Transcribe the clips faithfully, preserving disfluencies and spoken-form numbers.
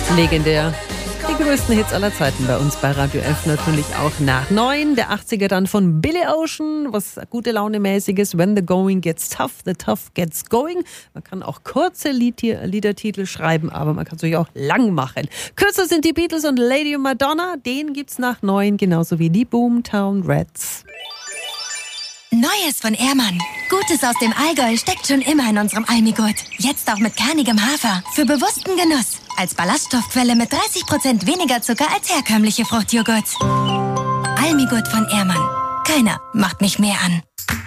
Legendär. Die größten Hits aller Zeiten bei uns bei Radio elf natürlich auch nach neun. Der achtziger dann von Billy Ocean, was gute Laune-mäßiges. When the going gets tough, the tough gets going. Man kann auch kurze Lied- Liedertitel schreiben, aber man kann es natürlich auch lang machen. Kürzer sind die Beatles und Lady Madonna. Den gibt's nach neun, genauso wie die Boomtown Rats. Neues von Ehrmann. Gutes aus dem Allgäu steckt schon immer in unserem Almigurt. Jetzt auch mit kernigem Hafer. Für bewussten Genuss. Als Ballaststoffquelle mit dreißig Prozent weniger Zucker als herkömmliche Fruchtjoghurts. Almigurt von Ehrmann. Keiner macht mich mehr an.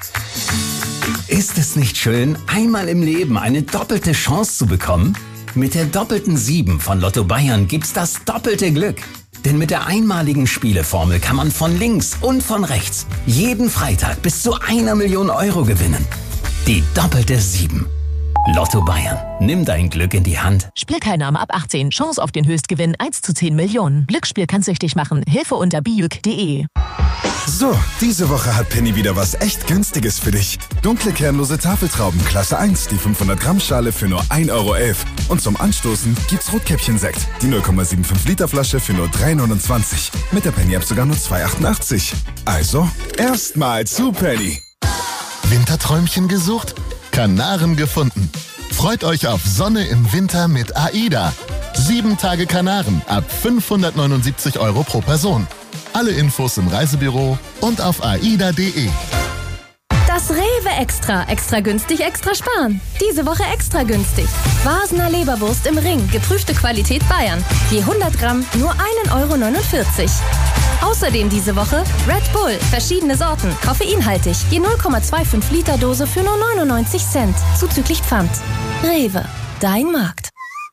Ist es nicht schön, einmal im Leben eine doppelte Chance zu bekommen? Mit der doppelten sieben von Lotto Bayern gibt's das doppelte Glück. Denn mit der einmaligen Spieleformel kann man von links und von rechts jeden Freitag bis zu einer Million Euro gewinnen. Die doppelte sieben. Lotto Bayern. Nimm dein Glück in die Hand. Spielteilnahme ab achtzehn. Chance auf den Höchstgewinn eins zu zehn Millionen. Glücksspiel kann süchtig machen. Hilfe unter bijuk punkt de. So, diese Woche hat Penny wieder was echt Günstiges für dich. Dunkle kernlose Tafeltrauben Klasse eins, die fünfhundert Gramm Schale für nur ein Euro elf. Und zum Anstoßen gibt's Rotkäppchen-Sekt, die null Komma fünfundsiebzig Liter Flasche für nur drei neunundzwanzig. Mit der Penny-App sogar nur zwei achtundachtzig. Also, erstmal zu Penny. Winterträumchen gesucht? Kanaren gefunden. Freut euch auf Sonne im Winter mit AIDA. Sieben Tage Kanaren ab fünfhundertneunundsiebzig Euro pro Person. Alle Infos im Reisebüro und auf aida punkt de. Das Rewe Extra. Extra günstig, extra sparen. Diese Woche extra günstig. Vasener Leberwurst im Ring. Geprüfte Qualität Bayern. Je hundert Gramm nur ein Euro neunundvierzig. Außerdem diese Woche Red Bull. Verschiedene Sorten. Koffeinhaltig. Je null Komma fünfundzwanzig Liter Dose für nur neunundneunzig Cent. Zuzüglich Pfand. Rewe. Dein Markt.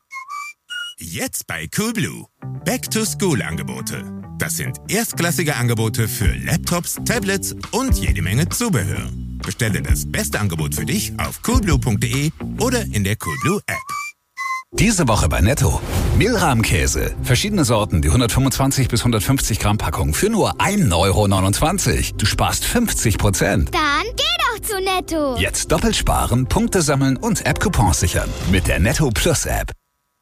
Jetzt bei Coolblue. Back-to-School-Angebote. Das sind erstklassige Angebote für Laptops, Tablets und jede Menge Zubehör. Bestelle das beste Angebot für dich auf coolblue punkt de oder in der Coolblue-App. Diese Woche bei Netto. Mehlrahmkäse. Verschiedene Sorten, die hundertfünfundzwanzig bis hundertfünfzig Gramm Packung für nur ein Euro neunundzwanzig. Du sparst fünfzig Prozent. Dann geh doch zu Netto. Jetzt doppelt sparen, Punkte sammeln und App-Coupons sichern. Mit der Netto Plus App.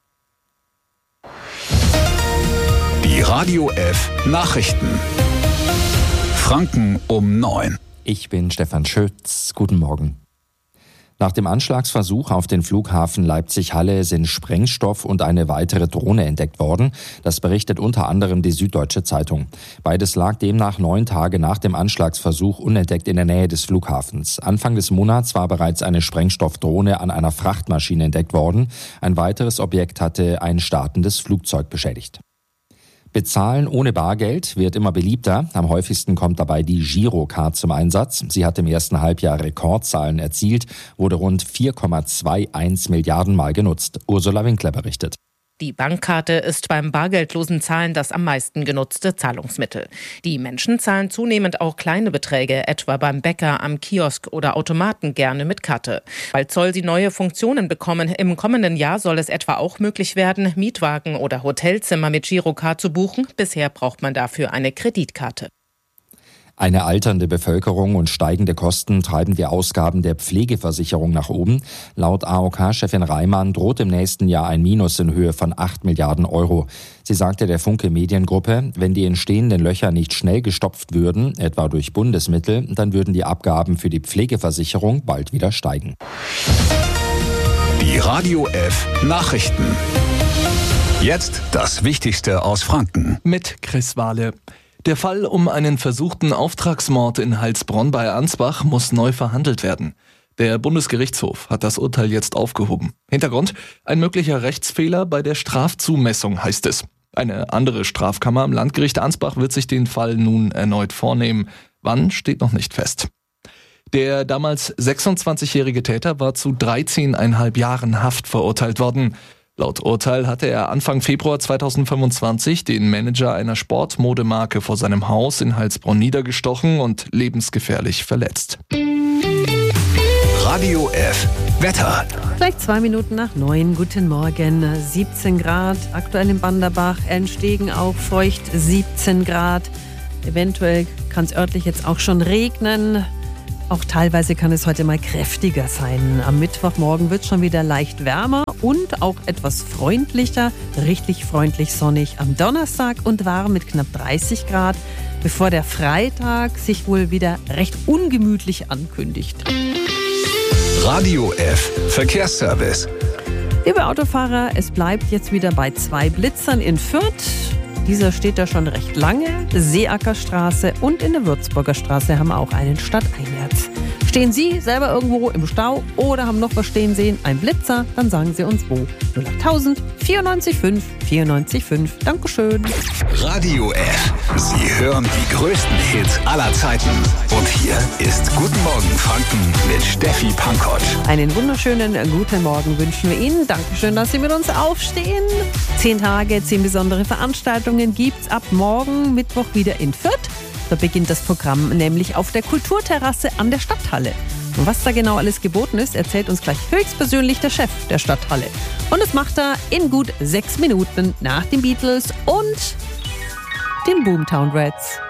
Die Radio elf Nachrichten. Franken um neun. Ich bin Stefan Schütz. Guten Morgen. Nach dem Anschlagsversuch auf den Flughafen Leipzig-Halle sind Sprengstoff und eine weitere Drohne entdeckt worden. Das berichtet unter anderem die Süddeutsche Zeitung. Beides lag demnach neun Tage nach dem Anschlagsversuch unentdeckt in der Nähe des Flughafens. Anfang des Monats war bereits eine Sprengstoffdrohne an einer Frachtmaschine entdeckt worden. Ein weiteres Objekt hatte ein startendes Flugzeug beschädigt. Bezahlen ohne Bargeld wird immer beliebter. Am häufigsten kommt dabei die Girocard zum Einsatz. Sie hat im ersten Halbjahr Rekordzahlen erzielt, wurde rund vier Komma einundzwanzig Milliarden Mal genutzt. Ursula Winkler berichtet. Die Bankkarte ist beim bargeldlosen Zahlen das am meisten genutzte Zahlungsmittel. Die Menschen zahlen zunehmend auch kleine Beträge, etwa beim Bäcker, am Kiosk oder Automaten gerne mit Karte. Bald soll sie neue Funktionen bekommen. Im kommenden Jahr soll es etwa auch möglich werden, Mietwagen oder Hotelzimmer mit Girocard zu buchen. Bisher braucht man dafür eine Kreditkarte. Eine alternde Bevölkerung und steigende Kosten treiben die Ausgaben der Pflegeversicherung nach oben. Laut A O K-Chefin Reimann droht im nächsten Jahr ein Minus in Höhe von acht Milliarden Euro. Sie sagte der Funke Mediengruppe, wenn die entstehenden Löcher nicht schnell gestopft würden, etwa durch Bundesmittel, dann würden die Abgaben für die Pflegeversicherung bald wieder steigen. Die Radio elf Nachrichten. Jetzt das Wichtigste aus Franken. Mit Chris Wahle. Der Fall um einen versuchten Auftragsmord in Heilsbronn bei Ansbach muss neu verhandelt werden. Der Bundesgerichtshof hat das Urteil jetzt aufgehoben. Hintergrund: ein möglicher Rechtsfehler bei der Strafzumessung, heißt es. Eine andere Strafkammer am Landgericht Ansbach wird sich den Fall nun erneut vornehmen. Wann, steht noch nicht fest. Der damals sechsundzwanzigjährige Täter war zu dreizehneinhalb Jahren Haft verurteilt worden. Laut Urteil hatte er Anfang Februar zweitausendfünfundzwanzig den Manager einer Sportmodemarke vor seinem Haus in Heilsbronn niedergestochen und lebensgefährlich verletzt. Radio elf Wetter. Gleich zwei Minuten nach neun. Guten Morgen. siebzehn Grad. Aktuell in Banderbach. Elnstegen auch feucht. siebzehn Grad. Eventuell kann es örtlich jetzt auch schon regnen. Auch teilweise kann es heute mal kräftiger sein. Am Mittwochmorgen wird es schon wieder leicht wärmer und auch etwas freundlicher. Richtig freundlich sonnig am Donnerstag und warm mit knapp dreißig Grad, bevor der Freitag sich wohl wieder recht ungemütlich ankündigt. Radio F Verkehrsservice. Liebe Autofahrer, es bleibt jetzt wieder bei zwei Blitzern in Fürth. Dieser steht da schon recht lange. Seeackerstraße und in der Würzburger Straße haben wir auch einen stadteinwärts. Stehen Sie selber irgendwo im Stau oder haben noch was stehen sehen, ein Blitzer, dann sagen Sie uns wo. null achttausend vierundneunzig fünf vierundneunzig fünf. Dankeschön. Radio F. Sie hören die größten Hits aller Zeiten. Und hier ist Guten Morgen Franken mit Steffi Pankott. Einen wunderschönen guten Morgen wünschen wir Ihnen. Dankeschön, dass Sie mit uns aufstehen. Zehn Tage, zehn besondere Veranstaltungen gibt's ab morgen Mittwoch wieder in Fürth. Da beginnt das Programm nämlich auf der Kulturterrasse an der Stadthalle. Und was da genau alles geboten ist, erzählt uns gleich höchstpersönlich der Chef der Stadthalle. Und das macht er in gut sechs Minuten nach den Beatles und den Boomtown Rats.